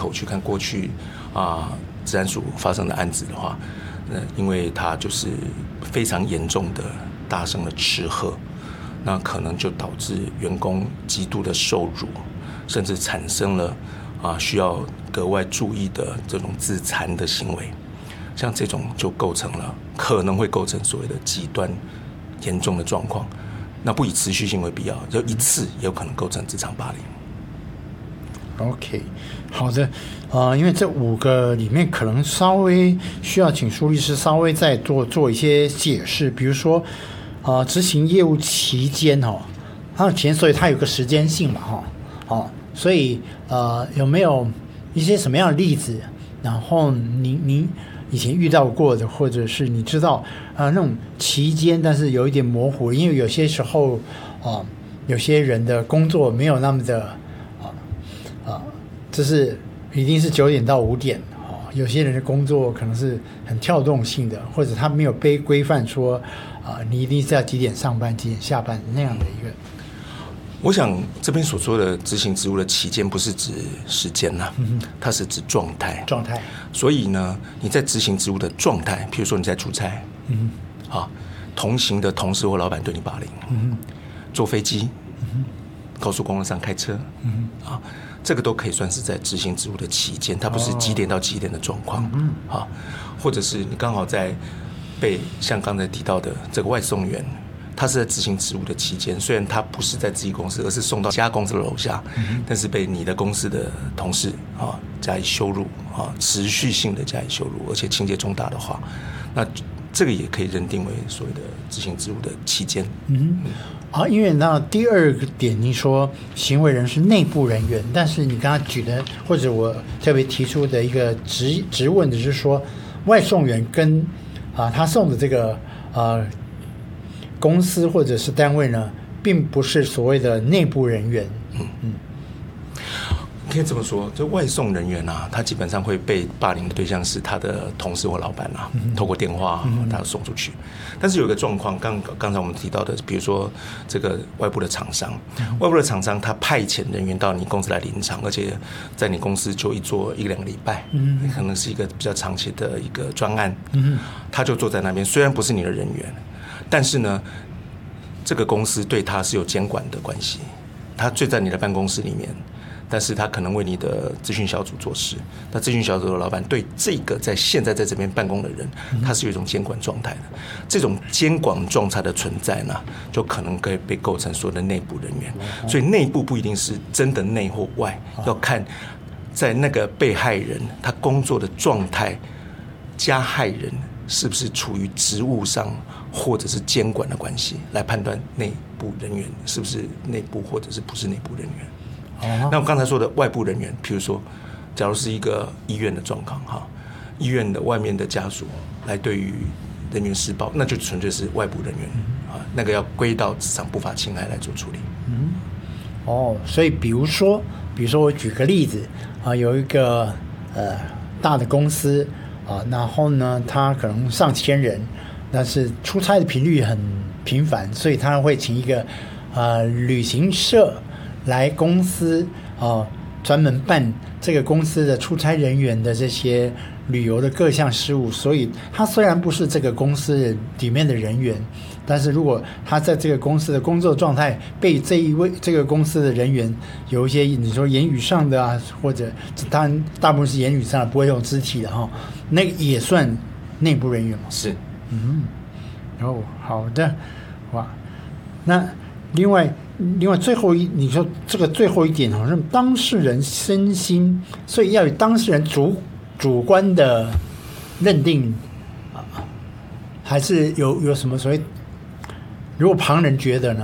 头去看过去治安署发生的案子的话，因为他就是非常严重的大声的斥喝，那可能就导致员工极度的受辱，甚至产生了需要格外注意的这种自残的行为，像这种就可能会构成所谓的极端严重的状况。那不以持续性为必要，就一次也有可能构成职场霸凌。 OK， 好的，因为这5个里面可能稍微需要请苏律师稍微再做一些解释，比如说，执行业务期间所以它有个时间性嘛，所以有没有一些什么样的例子？然后您以前遇到过的，或者是你知道那种期间，但是有一点模糊，因为有些时候有些人的工作没有那么的就是一定是9点到5点有些人的工作可能是很跳动性的，或者他没有被规范说你一定是要几点上班几点下班那样的一个。 我想这边所说的执行职务的期间不是指时间它是指状态。所以呢，你在执行职务的状态，譬如说你在出差，同行的同事或老板对你霸凌，坐飞机，高速公路上开车，这个都可以算是在执行职务的期间，它不是几点到几点的状况，或者是你刚好在被像刚才提到的这个外送员。他是在执行职务的期间，虽然他不是在自己公司，而是送到其他公司的楼下，但是被你的公司的同事加以羞辱持续性的加以羞辱，而且情节重大的话，那这个也可以认定为所谓的执行职务的期间。 因为那第2个点，你说行为人是内部人员，但是你刚刚举的，或者我特别提出的一个质问的是说，外送员跟他送的这个公司或者是单位呢，并不是所谓的内部人员。 可以这么说，这外送人员他基本上会被霸凌的对象是他的同事或老板透过电话他送出去。但是有一个状况，刚才我们提到的，比如说这个外部的厂商，他派遣人员到你公司来临场，而且在你公司就做1-2个礼拜，可能是一个比较长期的一个专案，他就坐在那边，虽然不是你的人员，但是呢，这个公司对他是有监管的关系，他睡在你的办公室里面，但是他可能为你的资讯小组做事。那资讯小组的老板对这个现在在这边办公的人，他是有一种监管状态的。这种监管状态的存在呢，就可能可以被构成所谓的内部人员。所以内部不一定是真的内或外，要看在那个被害人他工作的状态，加害人是不是处于职务上或者是监管的关系，来判断内部人员是不是内部或者是不是内部人员。那我刚才说的外部人员，譬如说假如是一个医院的状况医院的外面的家属来对于人员施暴，那就纯粹是外部人员那个要归到职场不法侵害来做处理。 所以比如说我举个例子有一个大的公司然后呢，他可能上千人，但是出差的频率很频繁，所以他会请一个旅行社来公司专门办这个公司的出差人员的这些旅游的各项事务。所以他虽然不是这个公司里面的人员，但是如果他在这个公司的工作状态被这个公司的人员有一些你说言语上的或者当然大部分是言语上的，不会用肢体的那个也算内部人员吗？ 是。 好的，哇，那另外最后你说这个最后一点好像当事人身心，所以要以当事人主观的认定还是有什么所谓？如果旁人觉得呢？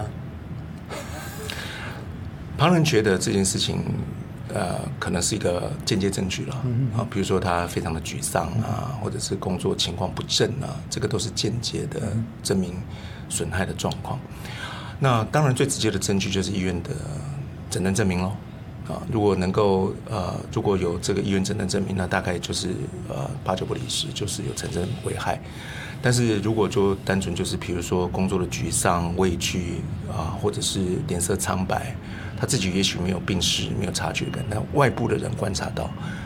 旁人觉得这件事情可能是一个间接证据了比如说他非常的沮丧或者是工作情况不振这个都是间接的证明损害的状况。那当然最直接的证据就是医院的诊断证明咯如果能够如果有这个医院诊断证明，那大概就是8-9不离10，就是有产生危害。但是如果就单纯就是比如说工作的沮丧、畏惧或者是脸色苍白，他自己也许没有病史，没有察觉感，但外部的人观察到，